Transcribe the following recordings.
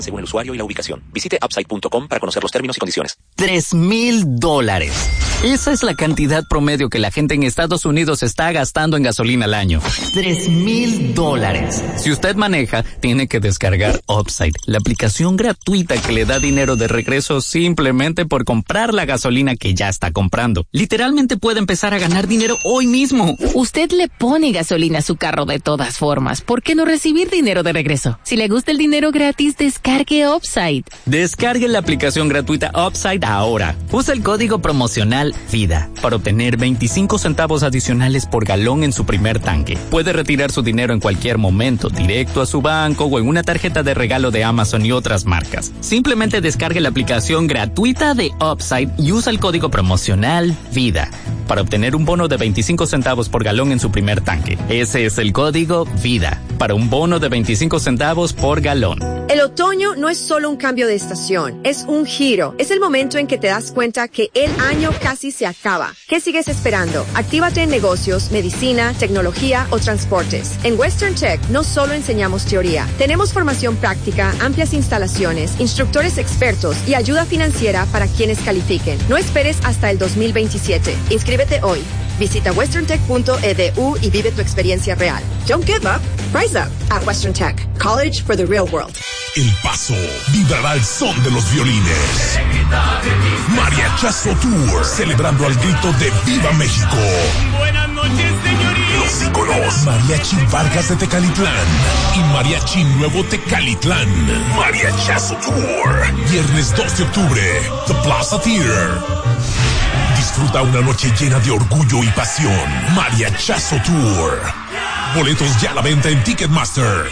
según el usuario y la ubicación. Visite upside.com para conocer los términos y condiciones. $3,000. Esa es la cantidad promedio que la gente en Estados Unidos está gastando en gasolina al año. $3,000. Si usted maneja, tiene que descargar Upside, la aplicación gratuita que le da dinero de regreso simplemente por comprar la gasolina que ya está comprando. Literalmente puede empezar a ganar dinero hoy mismo. Usted le pone gasolina a su carro de todas formas. ¿Por qué no recibir dinero de regreso? Si le gusta el dinero gratis, descargue Upside. Descargue la aplicación gratuita Upside ahora. Usa el código promocional VIDA para obtener 25 centavos adicionales por galón en su primer tanque. Puede retirar su dinero en cualquier momento, directo a su banco o en una tarjeta de regalo de Amazon y otras marcas. Simplemente descargue la aplicación gratuita de Upside y usa el código promocional VIDA para obtener un bono de 25 centavos por galón en su primer tanque. Ese es el código VIDA para un bono de 25 centavos por galón. El otoño no es solo un cambio de estación, es un giro. Es el momento en que te das cuenta que el año casi se acaba. ¿Qué sigues esperando? Actívate en negocios, medicina, tecnología o transportes. En Western Tech no solo enseñamos teoría. Tenemos formación práctica, amplias instalaciones, instructores expertos y ayuda financiera para quienes califiquen. No esperes hasta el 2027. Inscríbete hoy. Visita westerntech.edu y vive tu experiencia real. Don't give up. Rise up at Western Tech. College for the real world. El Paso vibrará al son de los violines. Mariachazo Tour, celebrando al grito de ¡Viva México! Buenas noches, señorita. Los íconos Mariachi Vargas de Tecalitlán y Mariachi Nuevo Tecalitlán. Mariachazo Tour, viernes 2 de octubre, The Plaza Theater. Disfruta una noche llena de orgullo y pasión. Mariachazo Tour. Boletos ya a la venta en Ticketmaster.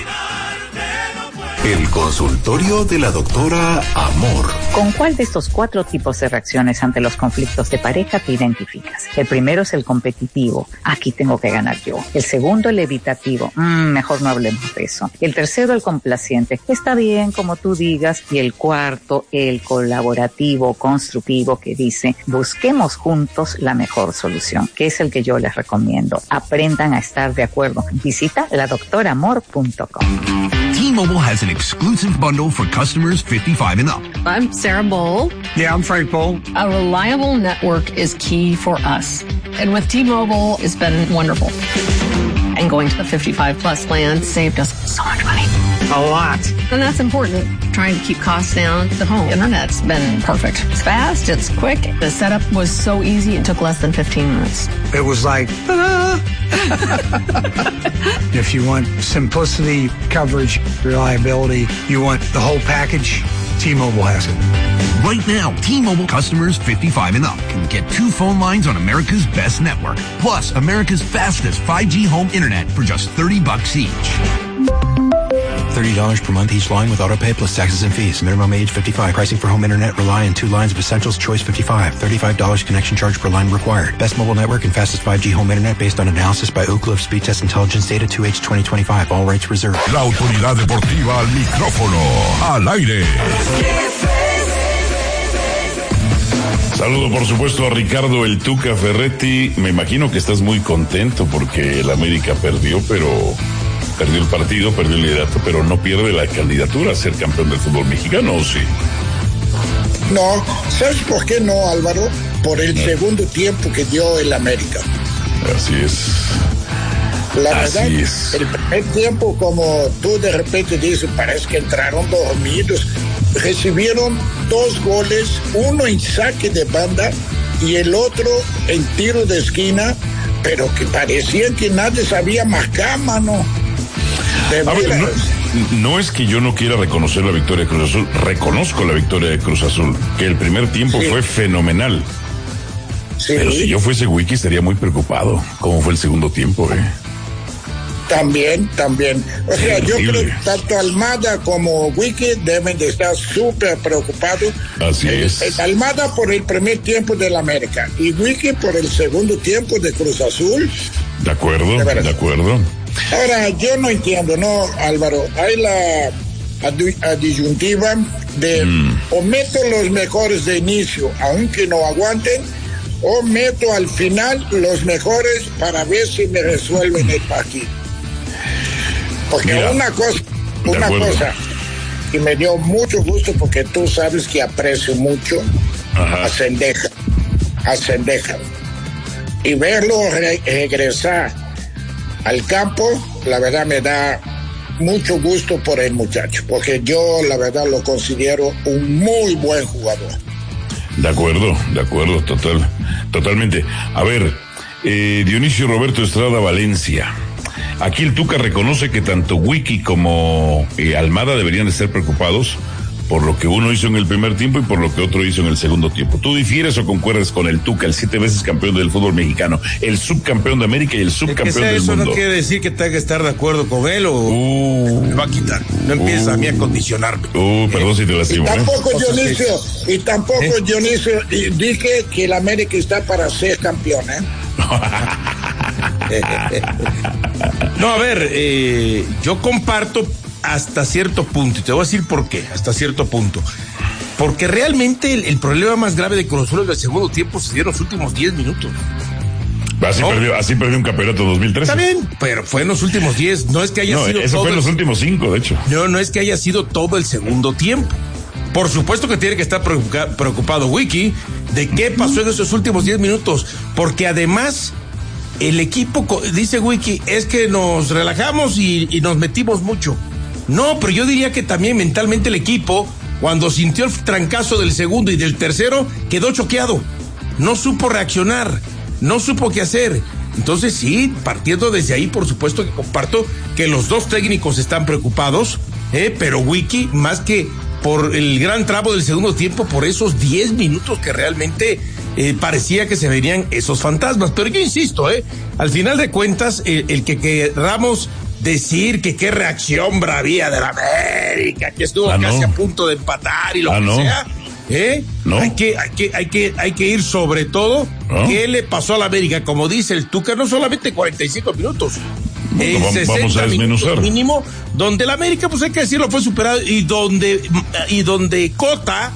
El consultorio de la doctora Amor. ¿Con cuál de estos 4 tipos de reacciones ante los conflictos de pareja te identificas? El primero es el competitivo. Aquí tengo que ganar yo. El segundo, el evitativo. Mejor no hablemos de eso. El tercero, el complaciente. Está bien, como tú digas. Y el cuarto, el colaborativo, constructivo, que dice, busquemos juntos la mejor solución, que es el que yo les recomiendo. Aprendan a estar de acuerdo. Visita ladoctoramor.com. T-Mobile has an exclusive bundle for customers 55 and up. I'm Sarah Bowl. Yeah, I'm Frank Bowl. A reliable network is key for us. And with T-Mobile, it's been wonderful. And going to the 55 plus plan saved us so much money. A lot. And that's important. Trying to keep costs down. The home internet's been perfect. It's fast, it's quick. The setup was so easy, it took less than 15 minutes. It was like, ta-da! If you want simplicity, coverage, reliability, you want the whole package, T-Mobile has it. Right now, T-Mobile customers 55 and up can get 2 phone lines on America's best network, plus America's fastest 5G home internet for just $30 each. $30 per month each line with autopay plus taxes and fees. Minimum age 55. Pricing for home internet rely on 2 lines of Essentials Choice 55. $35 connection charge per line required. Best mobile network and fastest 5G home internet based on analysis by Ookla of Speed Test Intelligence Data 2H 2025. All rights reserved. La autoridad deportiva al micrófono, al aire. Saludo por supuesto a Ricardo el Tuca Ferretti. Me imagino que estás muy contento porque el América perdió, pero perdió el partido, perdió el liderato, pero no pierde la candidatura a ser campeón del fútbol mexicano, ¿o sí? No, ¿sabes por qué no, Álvaro? Por el segundo tiempo que dio el América. Así es. La verdad, el primer tiempo, como tú de repente dices, parece que entraron dormidos. Recibieron 2 goles, uno en saque de banda y el otro en tiro de esquina, pero que parecían que nadie sabía marcar, mano. A ver, no es que yo no quiera reconocer la victoria de Cruz Azul, reconozco la victoria de Cruz Azul, que el primer tiempo fue fenomenal. Sí. Pero si yo fuese Wiki estaría muy preocupado. ¿Cómo fue el segundo tiempo, También. O sea, yo creo que tanto Almada como Wiki deben de estar súper preocupados. Así es. Almada por el primer tiempo del América y Wiki por el segundo tiempo de Cruz Azul. De acuerdo. Ahora, yo no entiendo, ¿no, Álvaro? Hay la disyuntiva de o meto los mejores de inicio, aunque no aguanten, o meto al final los mejores para ver si me resuelven el partido. Porque una cosa, y me dio mucho gusto porque tú sabes que aprecio mucho a Zendeja. Y verlo regresar al campo, la verdad me da mucho gusto por el muchacho, porque yo la verdad lo considero un muy buen jugador. De acuerdo, totalmente. A ver, Dionisio Roberto Estrada Valencia. Aquí el Tuca reconoce que tanto Wiki como Almada deberían de estar preocupados por lo que uno hizo en el primer tiempo y por lo que otro hizo en el segundo tiempo. ¿Tú difieres o concuerdas con el Tuca, el 7 veces campeón del fútbol mexicano, el subcampeón de América y el subcampeón del mundo? Eso no quiere decir que tenga que estar de acuerdo con él o me va a quitar. No empiezas a mí a condicionarme. Perdón si te lastimo. Y tampoco Dionisio, dije que el América está para ser campeón, No, a ver, yo comparto hasta cierto punto, y te voy a decir por qué, hasta cierto punto. Porque realmente el problema más grave de Cruz Azul en el segundo tiempo se dieron los últimos 10 minutos. Así perdió un campeonato 2013. Está bien, pero fue en los últimos 10, no es que haya sido eso todo fue en los últimos 5, de hecho. No es que haya sido todo el segundo tiempo. Por supuesto que tiene que estar preocupado Wiki de qué pasó en esos últimos 10 minutos, porque además el equipo, dice Wiki, es que nos relajamos y nos metimos mucho. No, pero yo diría que también mentalmente el equipo, cuando sintió el trancazo del segundo y del tercero, quedó choqueado. No supo reaccionar, no supo qué hacer. Entonces sí, partiendo desde ahí, por supuesto que comparto que los dos técnicos están preocupados, pero Wiki, más que por el gran tramo del segundo tiempo, por esos 10 minutos que realmente parecía que se verían esos fantasmas. Pero yo insisto, al final de cuentas, el que queramos decir que qué reacción bravía de la América, que estuvo casi a punto de empatar y lo que sea, no. Hay que ir sobre todo qué le pasó a la América, como dice el Tuca, no solamente 45 minutos, en 60 minutos mínimo, donde la América, pues hay que decirlo, fue superado, y donde Cota,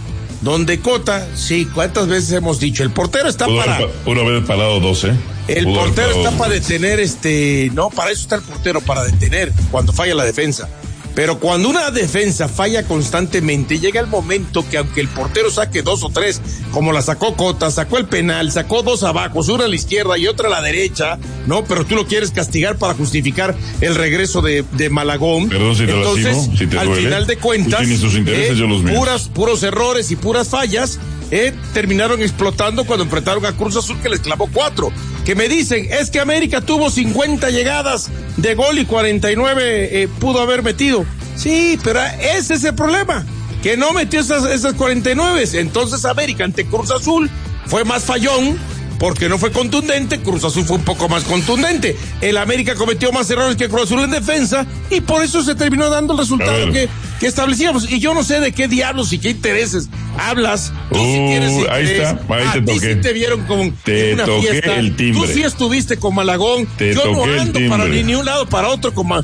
sí, ¿cuántas veces hemos dicho? El portero está pudo haber parado 12. El portero está para detener, no, para eso está el portero, para detener cuando falla la defensa. Pero cuando una defensa falla constantemente, llega el momento que aunque el portero saque 2 o 3, como la sacó Cota, sacó el penal, sacó 2 abajo, una a la izquierda y otra a la derecha, ¿no? Pero tú lo quieres castigar para justificar el regreso de Malagón. Perdón si te Entonces, lastimo, si te al duele. final de cuentas, tú tienes tus intereses, yo los míos. Puros errores y puras fallas, terminaron explotando cuando enfrentaron a Cruz Azul, que les clavó 4. Que me dicen, es que América tuvo 50 llegadas de gol y 49 pudo haber metido. Sí, pero ese es el problema, que no metió esas 49. Entonces América ante Cruz Azul fue más fallón, porque no fue contundente. Cruz Azul fue un poco más contundente. El América cometió más errores que Cruz Azul en defensa, y por eso se terminó dando el resultado que establecíamos. Y yo no sé de qué diablos y qué intereses hablas. Tú sí tienes interés. Ahí está, ahí te toqué. Sí te vieron con una fiesta. El timbre. Tú sí estuviste con Malagón. Yo no ando para ni un lado para otro con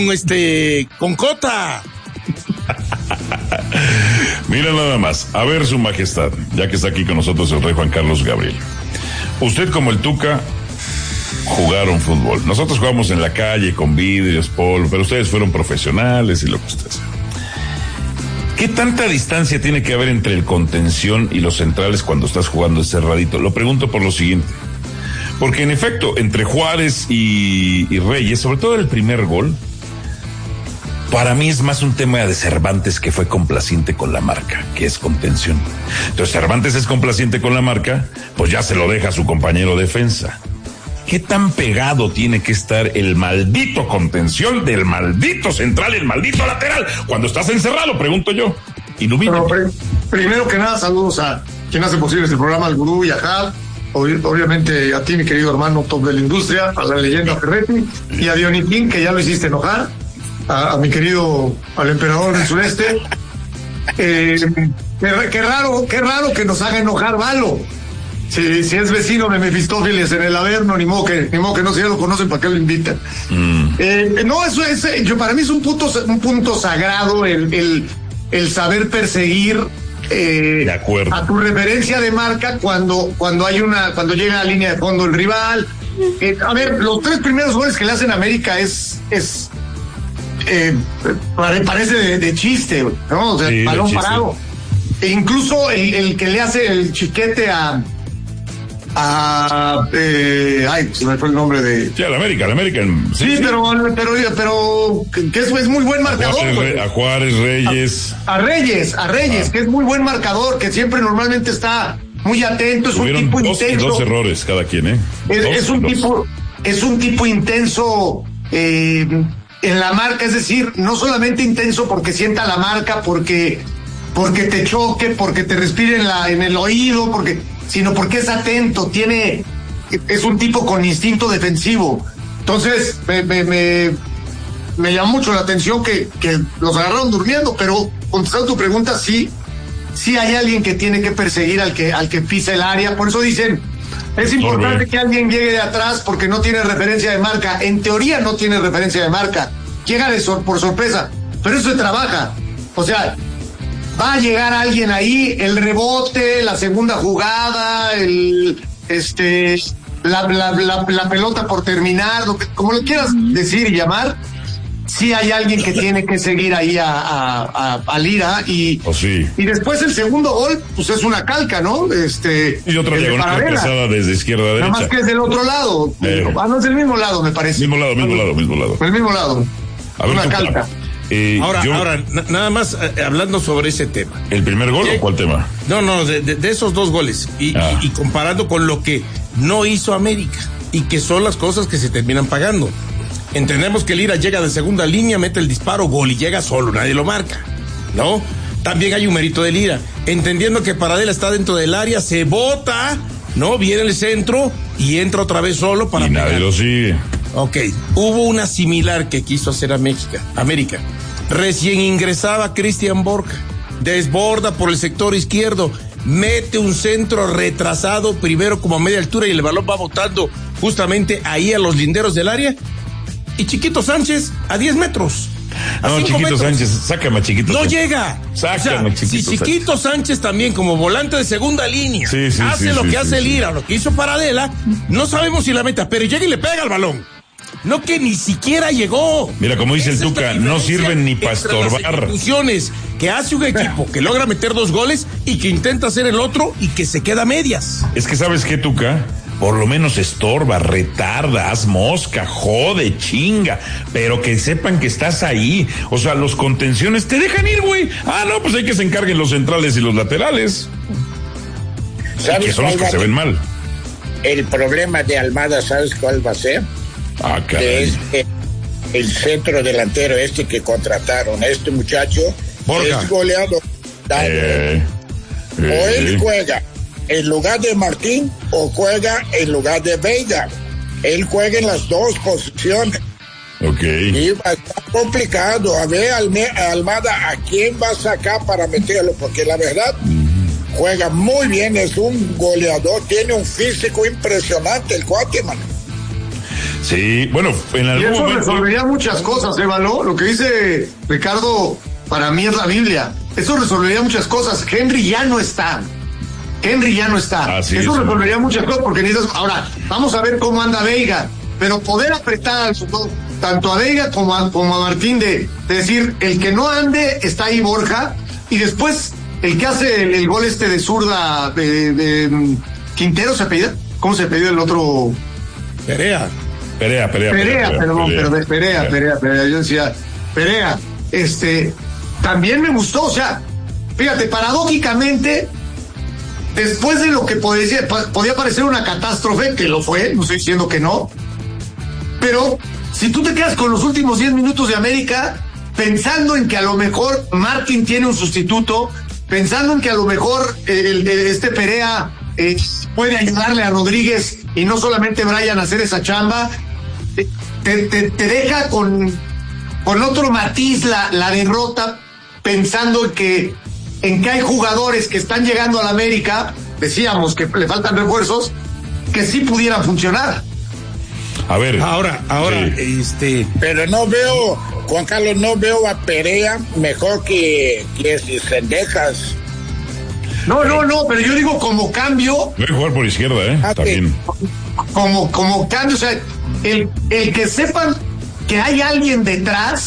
Cota. Mira nada más, a ver su majestad, ya que está aquí con nosotros el rey Juan Carlos Gabriel. Usted como el Tuca jugaron fútbol. Nosotros jugamos en la calle con vidrios, polvo, pero ustedes fueron profesionales y lo que ustedes. ¿Qué tanta distancia tiene que haber entre el contención y los centrales cuando estás jugando cerradito? Lo pregunto por lo siguiente. Porque en efecto, entre Juárez y Reyes, sobre todo el primer gol, para mí es más un tema de Cervantes, que fue complaciente con la marca, que es contención. Entonces Cervantes es complaciente con la marca, pues ya se lo deja a su compañero defensa. ¿Qué tan pegado tiene que estar el maldito contención del maldito central, el maldito lateral, cuando estás encerrado? Pregunto yo. Ilumina. Primero que nada, saludos a quien hace posible este programa, al Gurú y a Jal. Obviamente a ti, mi querido hermano top de la industria, a la leyenda Ferretti, y a Dionitín, que ya lo hiciste enojar, a mi querido, al emperador del sureste. Qué raro que nos haga enojar Valo. Si es vecino de Mefistófeles en el Averno, ni modo que no, si ya lo conocen, ¿para qué lo invitan? No, eso es, para mí es un punto sagrado el saber perseguir de acuerdo. A tu referencia de marca cuando llega a la línea de fondo el rival. A ver, los 3 primeros goles que le hacen a América es parece de chiste, ¿no? O sea, Sí, balón de chiste. parado. E incluso el que le hace el chiquete se me fue el nombre de... Sí, al América. Sí, pero que es muy buen marcador. A Juárez, Reyes. A Reyes, que es muy buen marcador, que siempre normalmente está muy atento, es Tuvieron un tipo intenso. dos errores cada quien, ¿eh? Es un tipo intenso en la marca, es decir, no solamente intenso porque sienta la marca, porque te choque, porque te respire en el oído, sino porque es atento, es un tipo con instinto defensivo. Entonces, me llama mucho la atención que los agarraron durmiendo, pero contestando tu pregunta, sí hay alguien que tiene que perseguir al que pisa el área. Por eso dicen, es importante que alguien llegue de atrás porque no tiene referencia de marca. En teoría no tiene referencia de marca. Llega por sorpresa, pero eso se trabaja. O sea, va a llegar alguien ahí, el rebote, la segunda jugada, la pelota por terminar, como lo quieras decir y llamar. Sí hay alguien que tiene que seguir ahí a Lira y después el segundo gol, pues es una calca, ¿no? Y otra diagonal empezada desde izquierda a derecha. Nada más que es del otro lado. No es del mismo lado, me parece. Mismo lado. El mismo lado. A ver, una calca. Ahora, nada más hablando sobre ese tema. ¿El primer gol o cuál tema? No, de esos dos goles. Y comparando con lo que no hizo América y que son las cosas que se terminan pagando. Entendemos que Lira llega de segunda línea, mete el disparo, gol y llega solo, nadie lo marca, ¿no? También hay un mérito de Lira, entendiendo que Paradela está dentro del área, se bota, ¿no? Viene el centro y entra otra vez solo para pegar. Nadie lo sigue. Ok, hubo una similar que quiso hacer América. Recién ingresaba Cristian Borja, desborda por el sector izquierdo, mete un centro retrasado, primero como a media altura y el balón va botando justamente ahí a los linderos del área. Y Chiquito Sánchez a 10 metros. No, Chiquito Sánchez, sácame a Chiquito No Sánchez. llega. Sácame, si Chiquito Sánchez también como volante de segunda línea hace lo que hace Lira, lo que hizo Paradela, no sabemos si la meta, pero llega y le pega al balón. No, que ni siquiera llegó. Mira, como dice el Tuca, no sirven ni para estorbar. Las ejecuciones que hace un equipo que logra meter 2 goles y que intenta hacer el otro y que se queda a medias. Es que ¿sabes qué, Tuca? Por lo menos estorba, retarda, haz mosca, jode, chinga, pero que sepan que estás ahí. O sea, los contenciones te dejan ir, güey. No, pues hay que se encarguen los centrales y los laterales. ¿Sabes que son los que se ven mal? El problema de Almada, ¿sabes cuál va a ser? Caray. Que es el centro delantero que contrataron, este muchacho, Borja. es goleador. O él juega en lugar de Martín o juega en lugar de Veiga. Él juega en las dos posiciones. Ok. Y va a estar complicado. A ver, Almada, ¿a quién va a sacar para meterlo? Porque la verdad, juega muy bien, es un goleador, tiene un físico impresionante el cuate, man. Sí, bueno, en algún y eso momento resolvería muchas cosas, Való. Lo que dice Ricardo, para mí es la Biblia. Eso resolvería muchas cosas. Henry ya no está. Eso resolvería muchas cosas porque necesitas. Ahora, vamos a ver cómo anda Veiga, pero poder apretar tanto a Veiga como a Martín de decir, el que no ande está ahí Borja, y después el que hace el gol de zurda de Quintero, ¿se apellida? ¿Cómo se apellida el otro? Perea. Perea. Yo decía Perea. También me gustó, o sea, fíjate, paradójicamente, después de lo que podía parecer una catástrofe, que lo fue, no estoy diciendo que no, pero si tú te quedas con los últimos 10 minutos de América, pensando en que a lo mejor Martín tiene un sustituto, pensando en que a lo mejor Perea puede ayudarle a Rodríguez y no solamente Brian a hacer esa chamba, te deja con otro matiz la derrota, pensando en que hay jugadores que están llegando a la América, decíamos que le faltan refuerzos, que sí pudieran funcionar. A ver. Ahora, Pero no veo, Juan Carlos, no veo a Perea mejor que Cendejas. No, pero yo digo como cambio. Debe jugar por izquierda, también. Como cambio, o sea, el que sepan que hay alguien detrás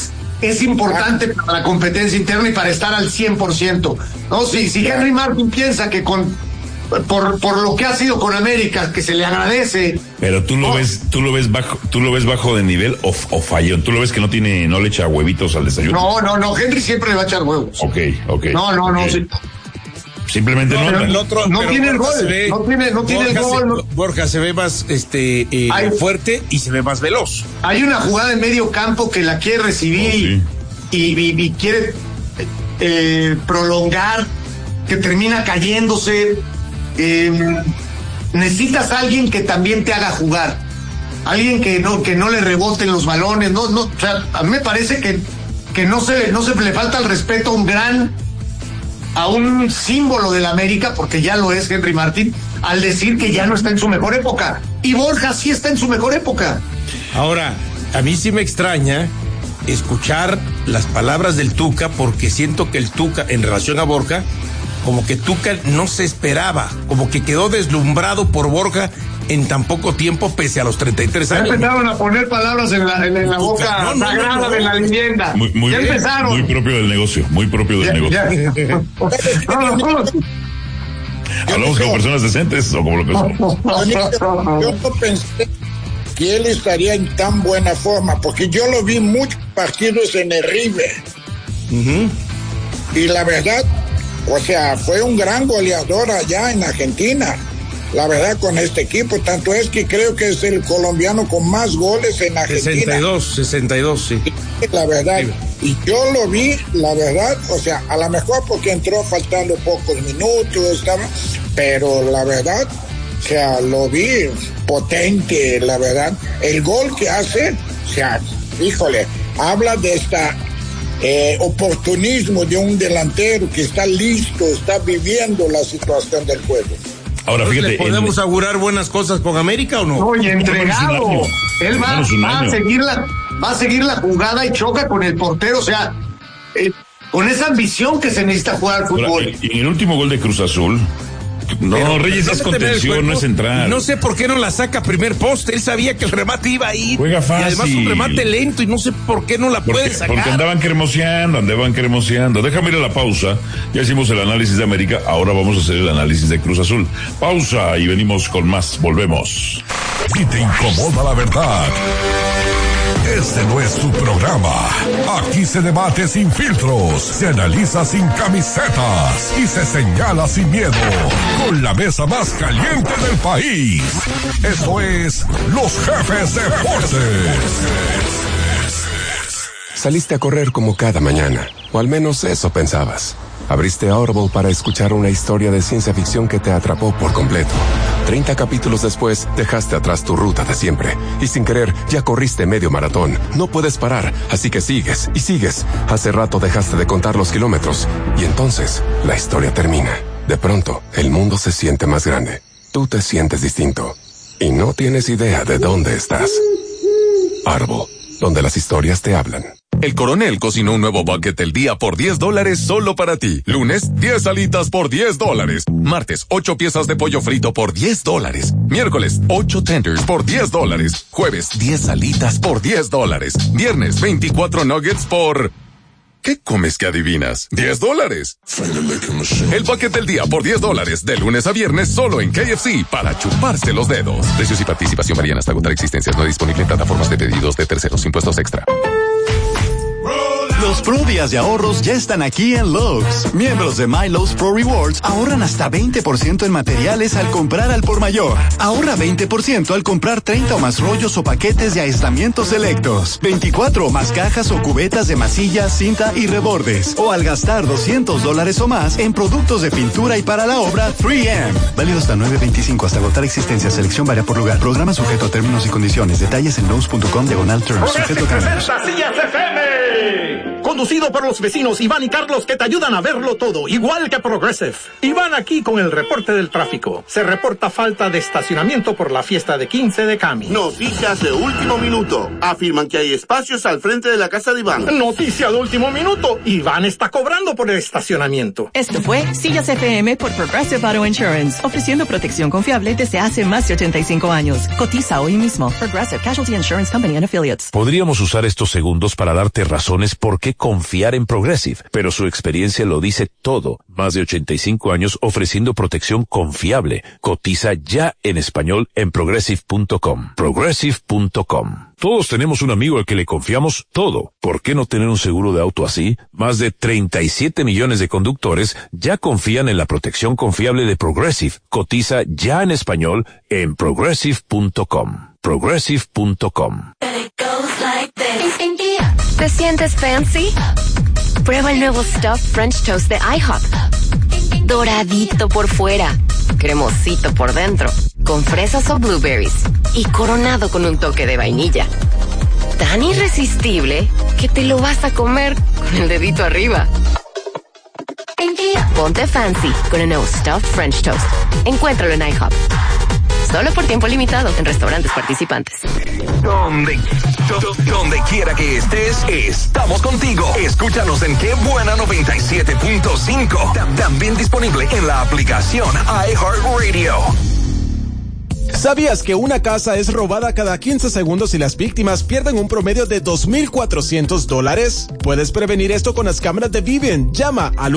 es importante para la competencia interna y para estar al 100%. ¿No? Si Henry Martin piensa que por lo que ha sido con América, que se le agradece. Pero tú lo ves bajo de nivel o fallón. Tú lo ves que no le echa huevitos al desayuno. No, Henry siempre le va a echar huevos. Ok. No. Sí. Simplemente no tiene el gol. No tiene el gol. Borja se ve más fuerte y se ve más veloz. Hay una jugada en medio campo que la quiere recibir y quiere prolongar, que termina cayéndose. Necesitas a alguien que también te haga jugar, alguien que no le reboten los balones. O sea, a mí me parece que no se le falta el respeto a un símbolo de la América, porque ya lo es Henry Martin, al decir que ya no está en su mejor época. Y Borja sí está en su mejor época. Ahora, a mí sí me extraña escuchar las palabras del Tuca, porque siento que el Tuca, en relación a Borja, como que Tuca no se esperaba, como que quedó deslumbrado por Borja en tan poco tiempo, pese a los 33 años. Ya empezaron a poner palabras en la boca sagrada de la leyenda. Ya empezaron. Muy propio del negocio, ¿Hablamos como personas decentes o como lo que somos? Yo no pensé que él estaría en tan buena forma, porque yo lo vi muchos partidos en el River. Y la verdad, o sea, fue un gran goleador allá en Argentina. La verdad, con este equipo, tanto es que creo que es el colombiano con más goles en Argentina. 62, sí. La verdad, y yo lo vi, la verdad, o sea, a lo mejor porque entró faltando pocos minutos, pero la verdad, o sea, lo vi potente, la verdad. El gol que hace, o sea, híjole, habla de esta oportunismo de un delantero que está listo, está viviendo la situación del juego. Ahora fíjate, ¿podemos augurar buenas cosas con América o no? Oye, entregado. Él va a seguir la jugada y choca con el portero, o sea, con esa ambición que se necesita jugar al fútbol. Ahora, y en el último gol de Cruz Azul, Reyes es contención, no es entrar. No sé por qué no la saca a primer poste. Él sabía que el remate iba a ir. Juega fácil. Y además un remate lento y no sé por qué no la puede sacar. Porque andaban cremoseando. Déjame ir a la pausa. Ya hicimos el análisis de América, ahora vamos a hacer el análisis de Cruz Azul. Pausa y venimos con más. Volvemos. Si te incomoda la verdad, este no es tu programa. Aquí se debate sin filtros, se analiza sin camisetas y se señala sin miedo. Con la mesa más caliente del país. Esto es Los Jefes Deportes. Saliste a correr como cada mañana, o al menos eso pensabas. Abriste Audible para escuchar una historia de ciencia ficción que te atrapó por completo. 30 capítulos después, dejaste atrás tu ruta de siempre. Y sin querer, ya corriste medio maratón. No puedes parar, así que sigues y sigues. Hace rato dejaste de contar los kilómetros. Y entonces, la historia termina. De pronto, el mundo se siente más grande. Tú te sientes distinto. Y no tienes idea de dónde estás. Audible, donde las historias te hablan. El Coronel cocinó un nuevo bucket del día por $10 solo para ti. Lunes, 10 alitas por $10. Martes, 8 piezas de pollo frito por $10. Miércoles, 8 tenders por $10. Jueves, 10 alitas por $10. Viernes, 24 nuggets por... ¿Qué comes que adivinas? $10. El bucket del día por $10. De lunes a viernes solo en KFC para chuparse los dedos. Precios y participación varían hasta agotar existencias. No disponible en plataformas de pedidos de terceros. Impuestos extra. Los Pro Días de ahorros ya están aquí en Lowe's. Miembros de My Lowe's Pro Rewards ahorran hasta 20% en materiales al comprar al por mayor. Ahorra 20% al comprar 30 o más rollos o paquetes de aislamientos selectos, 24 o más cajas o cubetas de masilla, cinta y rebordes, o al gastar $200 o más en productos de pintura y para la obra 3M. Válido hasta 9/25 hasta agotar existencia. Selección varía por lugar. Programa sujeto a términos y condiciones. Detalles en Lowe's.com/terms. Sujeto a cambios. conducido por los vecinos Iván y Carlos, que te ayudan a verlo todo, igual que Progressive. Iván aquí con el reporte del tráfico. Se reporta falta de estacionamiento por la fiesta de 15 de Cami. Noticias de último minuto. Afirman que hay espacios al frente de la casa de Iván. Noticia de último minuto. Iván está cobrando por el estacionamiento. Esto fue Sillas FM por Progressive Auto Insurance, ofreciendo protección confiable desde hace más de 85 años. Cotiza hoy mismo. Progressive Casualty Insurance Company and Affiliates. Podríamos usar estos segundos para darte razones por qué confiar en Progressive, pero su experiencia lo dice todo. Más de 85 años ofreciendo protección confiable. Cotiza ya en español en progressive.com. Progressive.com. Todos tenemos un amigo al que le confiamos todo. ¿Por qué no tener un seguro de auto así? Más de 37 millones de conductores ya confían en la protección confiable de Progressive. Cotiza ya en español en progressive.com. Progressive.com. ¿Te sientes fancy? Prueba el nuevo Stuffed French Toast de IHOP. Doradito por fuera, cremosito por dentro, con fresas o blueberries y coronado con un toque de vainilla. Tan irresistible que te lo vas a comer con el dedito arriba. Ponte fancy con el nuevo Stuffed French Toast. Encuéntralo en IHOP. Solo por tiempo limitado en restaurantes participantes. Donde quiera que estés, estamos contigo. Escúchanos en Qué Buena 97.5. También disponible en la aplicación iHeartRadio. ¿Sabías que una casa es robada cada 15 segundos y las víctimas pierden un promedio de $2,400? Puedes prevenir esto con las cámaras de Vivint. Llama al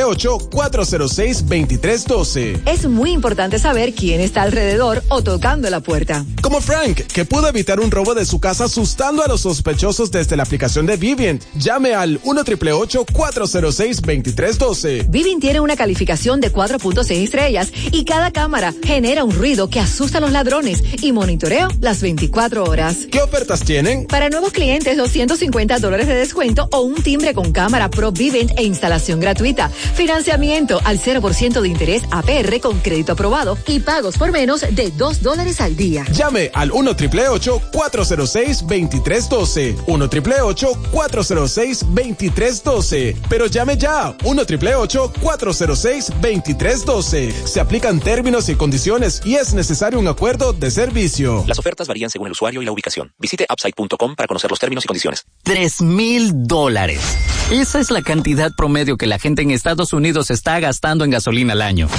1-888-406-2312. Es muy importante saber quién está alrededor o tocando la puerta. Como Frank, que pudo evitar un robo de su casa asustando a los sospechosos desde la aplicación de Vivint. Llame al 1-888-406-2312. Vivint tiene una calificación de 4.6 estrellas y cada cámara genera un ruido que asusta a los ladrones y monitoreo las 24 horas. ¿Qué ofertas tienen? Para nuevos clientes, $250 de descuento o un timbre con cámara Pro Vivint e instalación gratuita. Financiamiento al 0% de interés APR con crédito aprobado y pagos por menos de $2 al día. Llame al 1-888-406-2312. 1-888-406-2312. Pero llame ya. 1-888-406-2312. Se aplican términos y condiciones y es necesario un acuerdo de servicio. Las ofertas varían según el usuario y la ubicación. Visite upside.com para conocer los términos y condiciones. $3,000. Esa es la cantidad promedio que la gente en Estados Unidos está gastando en gasolina al año.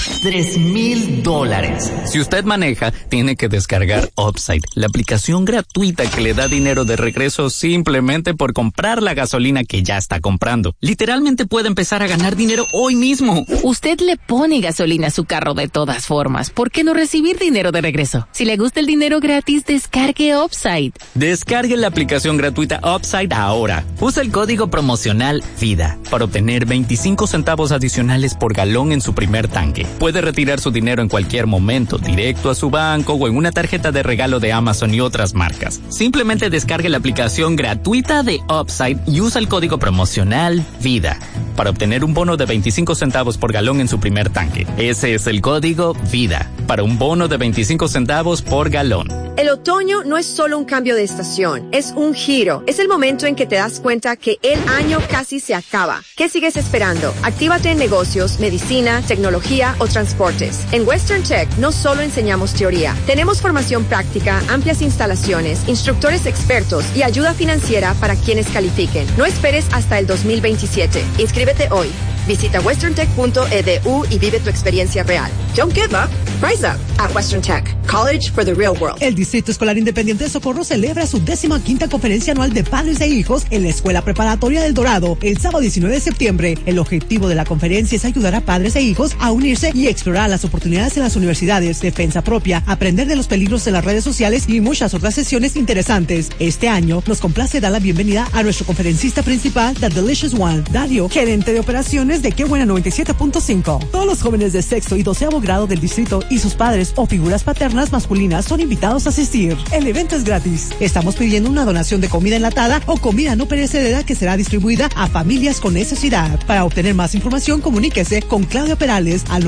$3,000. Si usted maneja, tiene que descargar Upside, la aplicación gratuita que le da dinero de regreso simplemente por comprar la gasolina que ya está comprando. Literalmente puede empezar a ganar dinero hoy mismo. Usted le pone gasolina a su carro de todas formas. ¿Por qué no recibir dinero de regreso? Si le gusta el dinero gratis, descargue Upside. Descargue la aplicación gratuita Upside ahora. Usa el código promocional VIDA para obtener 25 centavos adicionales por galón en su primer tanque. Puede retirar su dinero en cualquier momento, directo a su banco o en una tarjeta de regalo de Amazon y otras marcas. Simplemente descargue la aplicación gratuita de Upside y usa el código promocional VIDA para obtener un bono de 25 centavos por galón en su primer tanque. Ese es el código VIDA para un bono de 25 centavos por galón. El otoño no es solo un cambio de estación, es un giro. Es el momento en que te das cuenta que el año casi se acaba. ¿Qué sigues esperando? Actívate en negocios, medicina, tecnología o transportes. En Western Tech no solo enseñamos teoría. Tenemos formación práctica, amplias instalaciones, instructores expertos y ayuda financiera para quienes califiquen. No esperes hasta el 2027. Inscríbete hoy. Visita westerntech.edu y vive tu experiencia real. Don't give up. Rise up at Western Tech. College for the real world. El Distrito Escolar Independiente de Socorro celebra su 15ª Conferencia Anual de Padres e Hijos en la Escuela Preparatoria del Dorado el sábado 19 de septiembre. El objetivo de la conferencia es ayudar a padres e hijos a unirse y explorar las oportunidades en las universidades, defensa propia, aprender de los peligros de las redes sociales y muchas otras sesiones interesantes. Este año nos complace dar la bienvenida a nuestro conferencista principal, The Delicious One, Dario, gerente de operaciones de Qué Buena 97.5. Todos los jóvenes de sexto y 12º grado del distrito y sus padres o figuras paternas masculinas son invitados a asistir. El evento es gratis. Estamos pidiendo una donación de comida enlatada o comida no perecedera que será distribuida a familias con necesidad. Para obtener más información, comuníquese con Claudio Perales al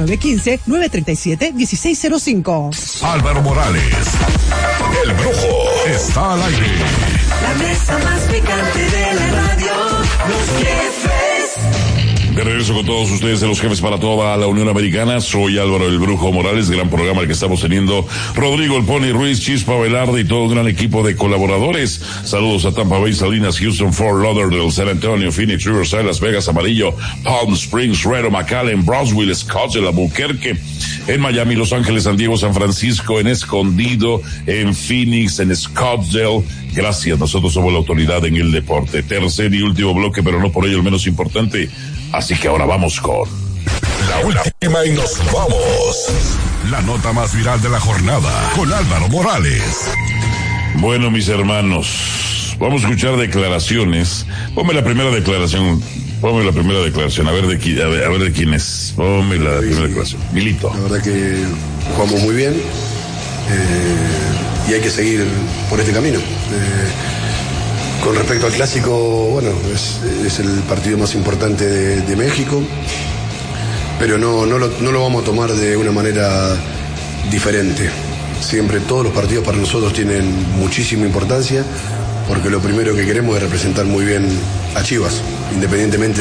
915-937-1605. Álvaro Morales, el Brujo, está al aire. La mesa más picante de la radio, Los Jefes. De regreso con todos ustedes de Los Jefes para toda la Unión Americana. Soy Álvaro el Brujo Morales, gran programa el que estamos teniendo. Rodrigo el Pony Ruiz, Chispa Velarde y todo un gran equipo de colaboradores. Saludos a Tampa Bay, Salinas, Houston, Fort Lauderdale, San Antonio, Phoenix, Riverside, Las Vegas, Amarillo, Palm Springs, Reno, McAllen, Brownsville, Scottsdale, Albuquerque, en Miami, Los Ángeles, San Diego, San Francisco, en Escondido, en Phoenix, en Scottsdale. Gracias, nosotros somos la autoridad en el deporte. Tercer y último bloque, pero no por ello el menos importante. Así que ahora vamos con la última y nos vamos. La nota más viral de la jornada con Álvaro Morales. Bueno, mis hermanos, vamos a escuchar declaraciones. Ponme la primera declaración. A ver de quién es. Ponme la primera declaración. Milito. La verdad que jugamos muy bien y hay que seguir por este camino. Con respecto al clásico, bueno, es el partido más importante de México, pero no lo vamos a tomar de una manera diferente. Siempre todos los partidos para nosotros tienen muchísima importancia, porque lo primero que queremos es representar muy bien a Chivas, independientemente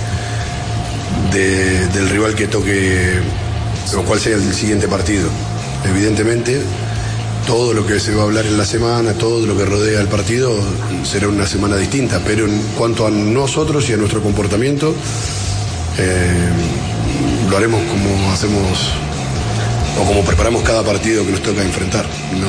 del rival que toque o cuál sea el siguiente partido. Evidentemente, todo lo que se va a hablar en la semana, todo lo que rodea el partido, será una semana distinta, pero en cuanto a nosotros y a nuestro comportamiento, lo haremos como hacemos o como preparamos cada partido que nos toca enfrentar.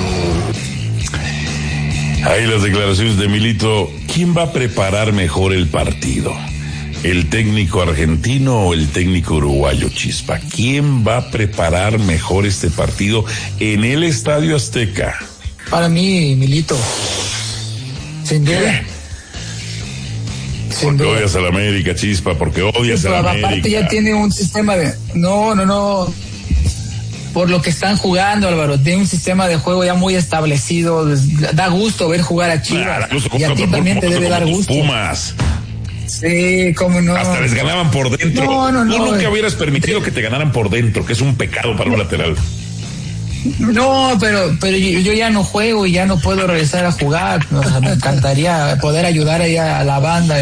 Ahí las declaraciones de Milito. ¿Quién va a preparar mejor el partido? ¿El técnico argentino o el técnico uruguayo, Chispa? ¿Quién va a preparar mejor este partido en el Estadio Azteca? Para mí, Milito. Sin duda. Porque odias a la América, Chispa, porque odias a la América. Aparte ya tiene un sistema de... No. Por lo que están jugando, Álvaro, tiene un sistema de juego ya muy establecido. Da gusto ver jugar a Chivas. Y a ti también te debe dar gusto. Pumas. Sí, cómo no. Hasta les ganaban por dentro. No. Tú nunca hubieras permitido que te ganaran por dentro, que es un pecado para un lateral. No, pero yo ya no juego y ya no puedo regresar a jugar. O sea, me encantaría poder ayudar ahí a la banda.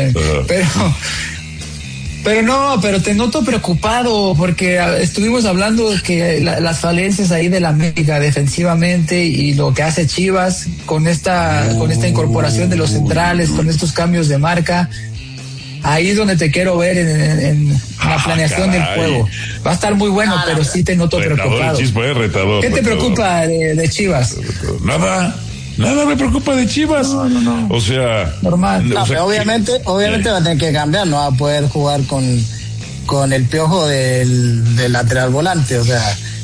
Pero te noto preocupado porque estuvimos hablando de que las falencias ahí de la América defensivamente y lo que hace Chivas con esta incorporación de los centrales, con estos cambios de marca. Ahí es donde te quiero ver en la planeación del juego. Va a estar muy bueno, pero sí te noto preocupado. Chispa, retador. ¿Qué te preocupa de Chivas? Nada me preocupa de Chivas. No. O sea, normal. Pero obviamente va a tener que cambiar, no va a poder jugar con el Piojo del lateral volante, o sea,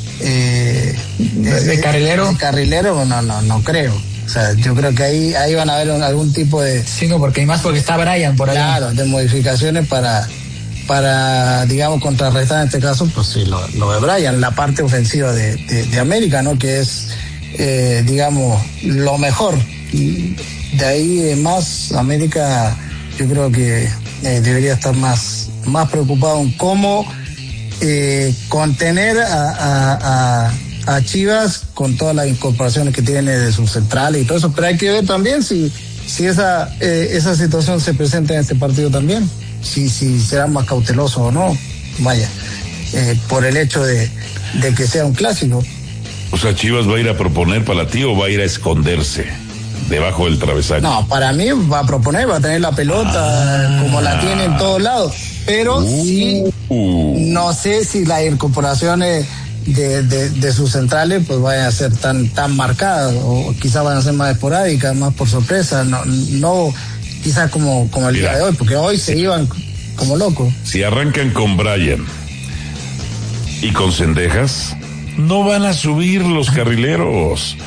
de carrilero. De carrilero, no creo. O sea, yo creo que ahí van a haber algún tipo de... Sí, no, porque está Brian por ahí. Claro, de modificaciones para digamos, contrarrestar en este caso, pues sí, lo de Brian, la parte ofensiva de América, ¿no? Que es, digamos, lo mejor. De ahí más, América, yo creo que debería estar más preocupado en cómo contener a Chivas con todas las incorporaciones que tiene de sus centrales y todo eso, pero hay que ver también si esa situación se presenta en este partido también, si será más cauteloso o no, vaya, por el hecho de que sea un clásico. O sea, ¿Chivas va a ir a proponer para ti o va a ir a esconderse debajo del travesaño? No, para mí va a proponer, va a tener la pelota como la tiene en todos lados, pero sí, no sé si las incorporaciones de sus centrales pues vayan a ser tan marcadas o quizás van a ser más esporádicas, más por sorpresa, no quizás como el día de hoy, porque hoy se iban como locos. Si arrancan con Brian y con Cendejas, no van a subir los carrileros.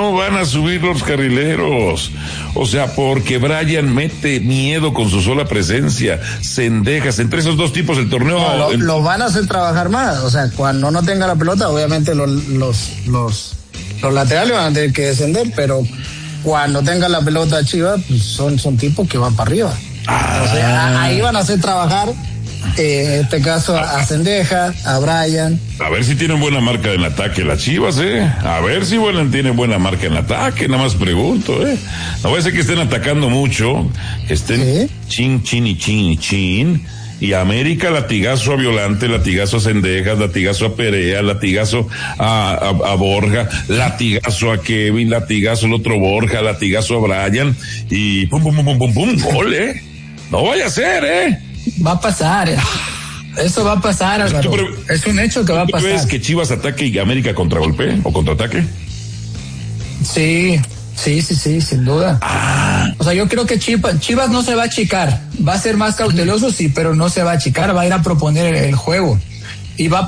O sea, porque Brian mete miedo con su sola presencia. Cendejas, entre esos dos tipos el torneo... Los van a hacer trabajar más. O sea, cuando no tenga la pelota, obviamente los laterales van a tener que descender, pero cuando tenga la pelota Chivas, pues son tipos que van para arriba. O sea, ahí van a hacer trabajar en este caso a Cendejas, a Brian. A ver si tienen buena marca en ataque las Chivas, a ver si tienen buena marca en ataque, nada más pregunto, no va a ser que estén atacando mucho, que estén chin, y América latigazo a Violante, latigazo a Cendejas, latigazo a Perea, latigazo a Borja, latigazo a Kevin, latigazo al otro Borja, latigazo a Brian, y pum, gol, no vaya a ser, Va a pasar, Eso va a pasar, Álvaro. Es un hecho que va a pasar. ¿Tú crees que Chivas ataque y América contragolpee o contraataque? Sí, sin duda. O sea, yo creo que Chivas no se va a achicar. Va a ser más cauteloso, sí, pero no se va a achicar. Va a ir a proponer el juego. Y va a